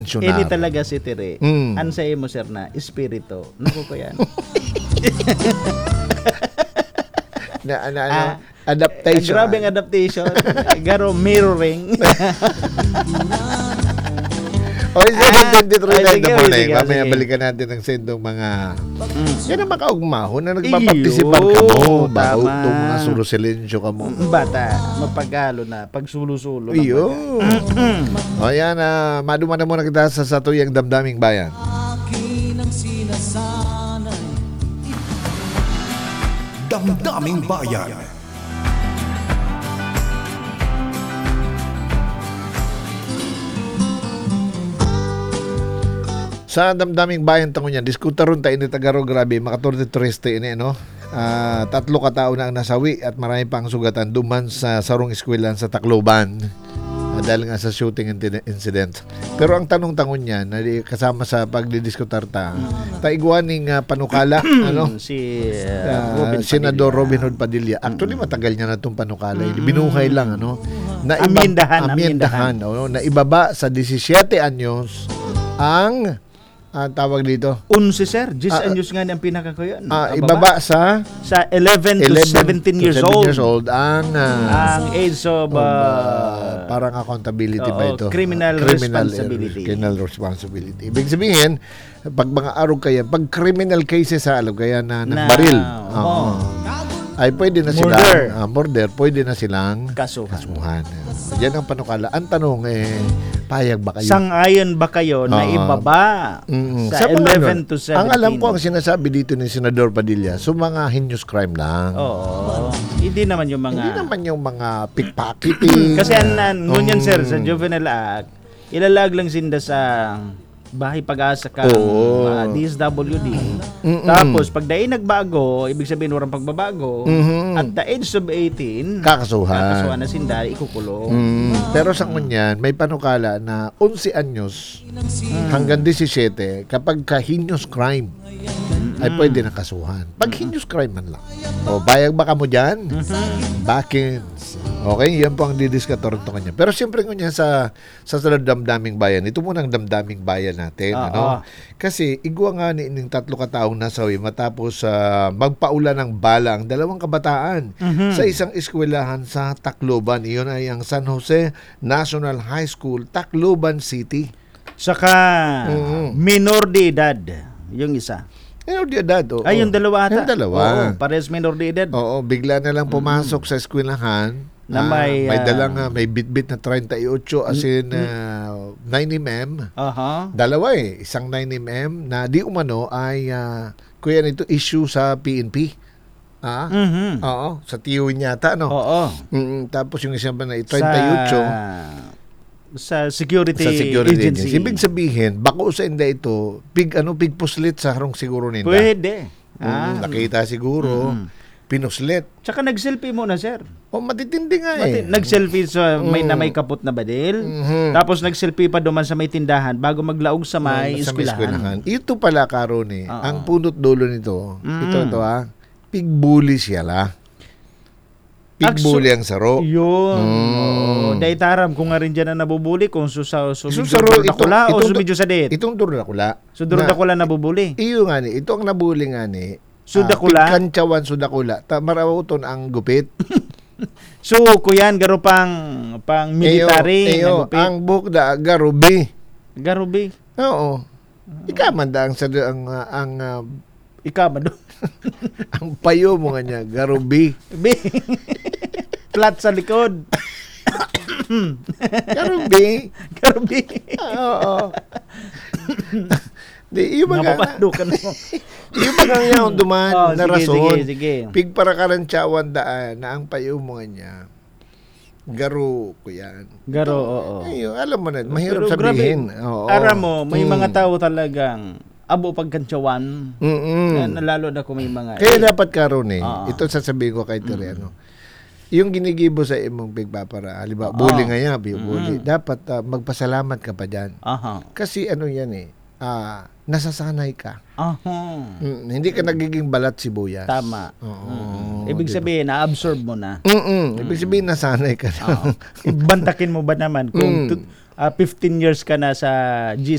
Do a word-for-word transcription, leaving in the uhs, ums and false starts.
Ini talaga si Tire. Mm. Ansay mo sir na espiritu. Naku ko yan. na, ano, ano, Ah, adaptation. Grabe ang adaptation. Garo mirroring. Okay, seven twenty-three Ay, na in the sige, morning. sige, Mamaya sige. balikan natin ang sendong mga... Mm. Yan ang makaugmahon na nagbabaptisipan ka mo. Iyo, Bago tama. itong mga surusilensyo ka mo. Bata, mapagalo na. Pag sulo-sulo. Iyo. O yan, uh, maduma na muna kita sa satuyang damdaming bayan. Damdaming Bayan. Sa damdaming bayan tango niyan, diskutaron tayo ni Tagaro, grabe, makatorte turiste ini, no? Ah, tatlo ka tao na ang nasawi at marami pang sugatan duman sa sarong eskwelahan sa Tacloban. Ah, dahil nga sa shooting incident. Pero ang tanong tangon niya, na di- kasama sa pagdidiskutar ta, taiguaning uh, panukala, ano? Si uh, Ah, Robin Senador Padilla. Robin Hood Padilla. Actually, matagal niya na itong panukala. Binuhay lang, ano? Na Amendahan, amendahan, ano? Na ibaba sa seventeen anyos ang ah, tawag dito. Unsi sir, Jis Ah, anyos nga ang pinakakuyan. Ah, ibaba sa Sa eleven to seventeen years old. ang ah, Ang age of of, uh, ah, parang accountability ba oo, ito? criminal responsibility. Criminal responsibility. Ibig sabihin, pag mga araw kaya, pag criminal cases sa alam kaya na Na, nagbaril, oo. oo, ay pwede na Murder. silang, ah, murder, pwede na silang kasuhan. kasuhan. Yan ang panukala. Ang tanong eh, payag ba kayo? Sang-ayon ba kayo na Oo. ibaba Mm, sa mga eleven ano, to seventeen? Ang alam ko, ang sinasabi dito ni Senador Padilla, so mga heinous crime lang. Oo. Hindi naman yung mga... Hindi naman yung mga pickpocketing. Kasi anan, ngunyan Mm. sir, sa Juvenile Act, ilalag lang sinda sa bahay pag-asa ka, Oo. uh, D S W D. Mm-mm. Tapos, pag dahil nagbago, ibig sabihin walang pagbabago, Mhm. at the age of eighteen, Kakasuhan. kakasuhan na sinda, ikukulong. Mm, pero sa kunyan, may panukala na eleven anyos hanggang seventeen kapag ka heinous crime ay pwede na kasuhan. Pag heinous crime man lang. O, bayag ba ka mo dyan? Bakins. Okay, yan po ang didiskator ito kanya. Pero siyempre kunyan sa sa sa damdaming bayan, ito muna ang damdaming bayan natin. Oo. Ano? Kasi igwa nga ni ining tatlo kataong nasawi matapos uh, magpaula ng bala ang dalawang kabataan sa isang eskwelahan sa Tacloban. Iyon ay ang San Jose National High School, Tacloban City. Saka, Mhm. minor de edad, yung isa. Ano di edad? Oo. Ay, yung dalawa ata. Yung dalawa. Oo, pares minor de edad. Oo, bigla na lang pumasok sa eskwelahan. Na may, may ah, dalang ah, may bitbit na thirty-eight as in uh, nine millimeter. Aha. Dalawa eh, isang nine millimeter na di umano ay ah, kuya nito issue sa P N P. Ah? Mhm. Oo, sa T U yata no. Oo. Mm, tapos yung isang pa na thirty-eight Sa, sa security, sa security agency. agency. Ibig sabihin, bako sa inda ito, pig ano pig puslit sa harong siguro ninda. Pwede. Mm, Ah. nakita siguro, pinuslit. Tsaka nag-selfie muna, sir. O matitindi nga eh. Mati- Nag-selfie sa may Mm. na may kaput na badil. Mhm. Tapos nag-selfie pa duman sa may tindahan bago maglaog sa may Sa may eskwelahan. Ito pala karon eh. Oo. Ang punot dulo nito, Mm. ito to ha. Pigbuli siya la. Pigbuli ang saro. Yun. Mm. Oo. Dahil taram, kung nga rin dyan na nabubuli, kung su sa su So, medyo saro, duro na itong- kula o itong- su medyo sa det. Itong duro na kula. So duro na kula nabubuli. Iyo nga ni, ito ang nabuli nga ni. Sudakula? Uh, Pigkantsawan sudakula. Ta marawuton ang gupit. So, kuyan, garo pang, pang military. Eyo, eyo, nagupit. ang bukda garubi. Garubi. Oo. Ikaman da ang sa ang uh, ang uh, Ikaw ba doon? ang payo mo nga niya garubi. Bi. Flat sa likod. Garubi. Garubi. Oo. Di, iyo ba nga, Napapandukan mo. iyo ba nga nga ang duman Oh, na sige, rason. sige, sige. Pig para karantsawan daan na ang payo mo nga niya. Garo ko yan. Garo, oo. Ayo, alam mo na, mahirap Pero sabihin. grabe, Oo. Aram mo, may Mm. mga tao talagang abo pagkantsawan. Mm-mm. Na, lalo na kung may mga... Kaya dapat karon eh. Oo. Ito sasabihin ko kay Tere, ano. Yung ginigibo sa imong pigpapara, halimbawa, bully nga yan, bully. Dapat ah, magpasalamat ka pa dyan. Aha. Kasi ano yan eh, ah, nasasanay ka. Aha. Mm, hindi ka nagiging balat sibuyas. Tama. Oo, Mm. Ibig diba? sabihin, na-absorb mo na. Mm-mm. Ibig sabihin, nasanay ka na. Oo. Ibantakin mo ba naman kung Mm. tu- ah, fifteen years ka na sa G